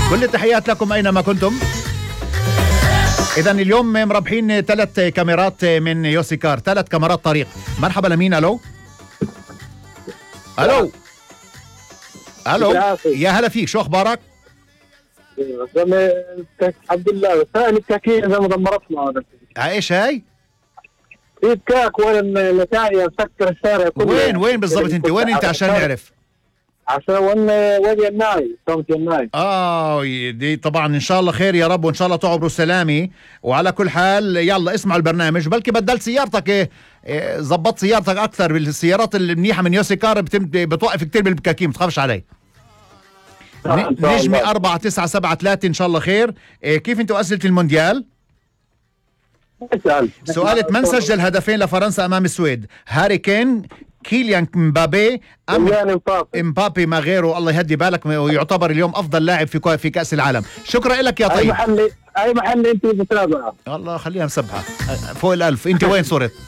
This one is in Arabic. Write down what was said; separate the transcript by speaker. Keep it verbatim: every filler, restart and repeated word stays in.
Speaker 1: كل التحيات لكم أينما كنتم. إذا اليوم مربحين ثلاث كاميرات من يوسيكار، ثلاث كاميرات طريق. مرحبا لمين؟ ألو ألو ألو يا هلا فيك، شو أخبارك؟
Speaker 2: عبد الله ثاني التاكيد زي ما دمرتنا. هذا
Speaker 1: ايش هاي؟
Speaker 2: في بكاك وين الثانية مسكر الشارع كله.
Speaker 1: وين وين بالضبط انت؟ وين انت عشان نعرف؟
Speaker 2: عشان وين وين الناي صوت الناي.
Speaker 1: اه دي طبعا ان شاء الله خير يا رب، وان شاء الله تعبروا سلامي. وعلى كل حال يلا اسمعوا البرنامج، بلكي بدلت سيارتك، ايه زبطت سيارتك اكثر. بالسيارات المنيحة من يوسيكار بتوقف كتير بالبكاكين، ما تخافش علي. نجمي أربعة تسعة سبعة ثلاثة إن شاء الله خير. إيه كيف أنتوا أسئلة المونديال؟ سؤالة من سجل هدفين لفرنسا أمام السويد؟ هاري كين، كيليان مبابي، أم مبابي ما غيره؟ الله يهدي بالك، ويعتبر اليوم أفضل لاعب في في كأس العالم. شكرا لك يا طيب.
Speaker 2: أي محل أي محل أنت بتتابعه؟
Speaker 1: الله خليها مسبحة فوق الألف. أنت وين صرت؟